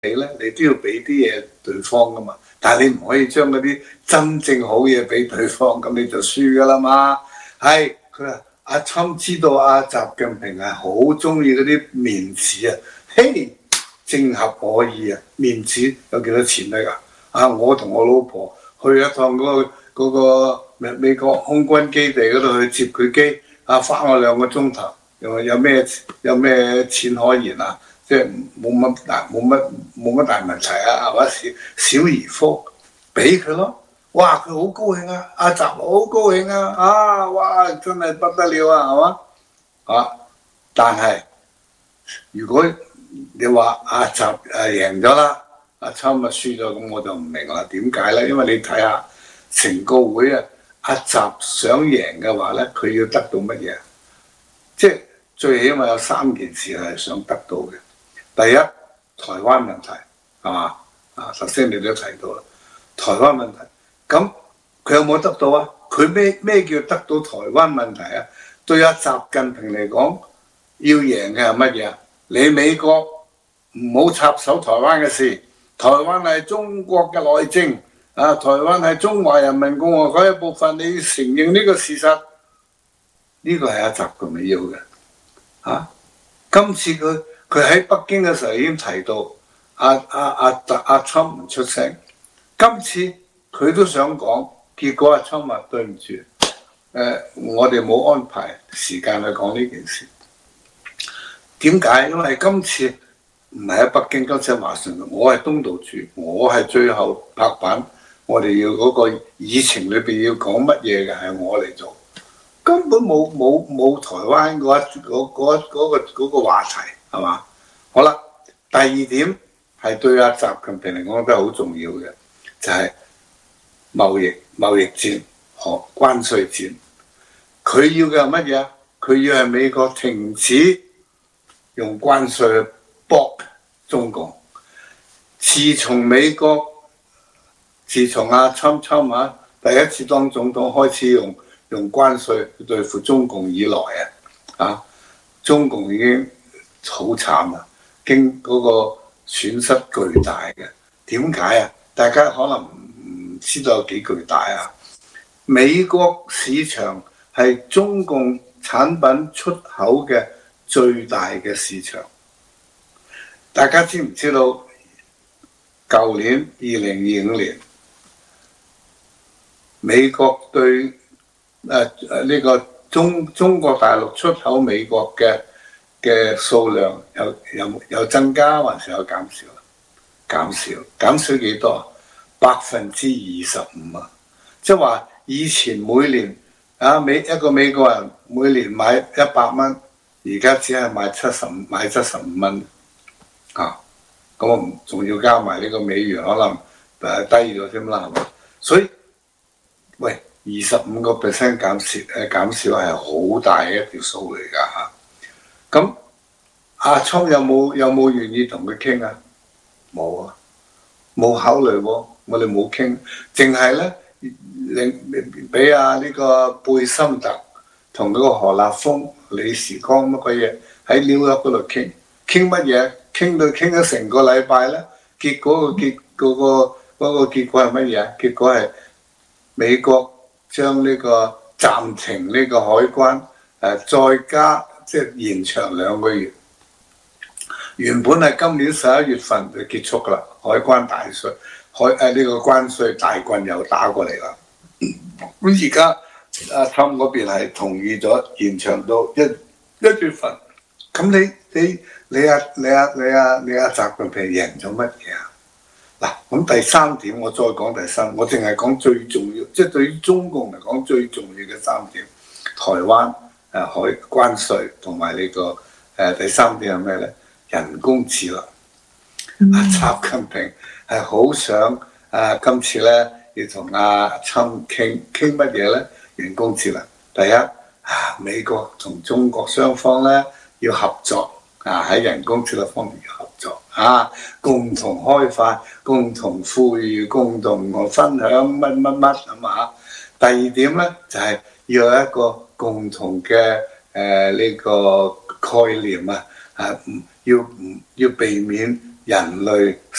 你咧，你都要俾啲嘢對方噶嘛。但係你唔可以將嗰啲真正好嘢俾對方，咁你就輸噶啦嘛。係佢話阿侵知道阿習近平係好中意嗰啲面子啊，嘿，正合我意啊！面子有幾多錢得㗎？啊，我同我老婆去一趟嗰個美國空軍基地嗰度去接佢機，啊，花我2個鐘頭，有咩錢可言啊？即係冇乜大問題啊，係嘛？小兒科俾佢咯，哇！佢好高興啊，阿習好高興啊，啊，哇！真係不得了啊，係嘛？啊！但係如果你話阿習贏咗啦，阿侵啊輸咗，咁我就唔明啦，點解咧？因為你睇下成個會啊，阿習想贏嘅話咧，佢要得到乜嘢？即係最起碼有3件事係想得到嘅。第一，台灣問題係嘛？啊，頭先你都提到啦，台灣問題，咁佢有冇得到啊？佢咩叫得到台灣問題啊？對阿習近平嚟講，要贏嘅係乜嘢啊？你美國唔好插手台灣嘅事，台灣係中國嘅內政，啊，台灣係中華人民共和國一部分，你要承認呢個事實，呢個係阿習近平要嘅。啊，今次佢喺北京嘅時候已經提到阿侵唔出聲，今次佢都想講，結果阿侵話對唔住，我哋冇安排時間去講呢件事。點解？因為今次唔係喺北京，今次喺華盛頓，我係東道主，我係最後拍板，我哋要嗰個議程裏邊要講乜嘢嘅係我嚟做，根本冇台灣嗰個話題係嘛？好啦，第二點係對阿習近平嚟講都係好重要嘅，就係貿易戰和關稅戰。佢要嘅係乜嘢？佢要係美國停止用關稅去搏中共。自從阿侵第一次當總統開始用關稅去對付中共以來啊，中共已經好慘啦，經嗰個損失巨大嘅。點解啊？大家可能唔知道有幾巨大啊！美國市場係中共產品出口嘅最大嘅市場。大家知唔知道？舊年2025年，美國對呢個中國大陸出口美國嘅數量有增加還是有減少？減少幾多？25%啊！即係話以前每年一個美國人每年買100蚊，而家只係買75蚊啊！咁我仲要加埋呢個美元，可能低咗添啦，係嘛？所以喂，25% 減少係好大嘅一條數嚟㗎嚇。咁阿侵有冇願意同佢傾啊？冇啊，冇考慮喎，我哋冇傾，淨係咧俾呢個貝森特同嗰個何立峰、李時光乜鬼嘢喺紐約嗰度傾乜嘢？傾咗成個禮拜咧，結果嗰個結果係乜嘢？結果係美國將呢個暫停呢個海關，再加即係延長2個月。原本係今年11月份就結束㗎啦，海關大稅，呢個關稅大棍又打過嚟啦。咁而家阿侵嗰邊係同意咗延長到1月份。咁你習近平贏咗乜嘢啊？嗱，咁第3點我再講第3，我淨係講最重要，即係對於中共嚟講最重要嘅3點，台灣海關稅同埋呢個第3點係咩咧？人工智能。阿習近平係好想今次咧要同阿侵傾乜嘢咧？人工智能。第一美國同中國雙方咧要合作喺人工智能方面要合作共同開發、共同富裕、共同分享乜咁啊！第二點咧就係要有一個共同嘅呢個概念要避免人類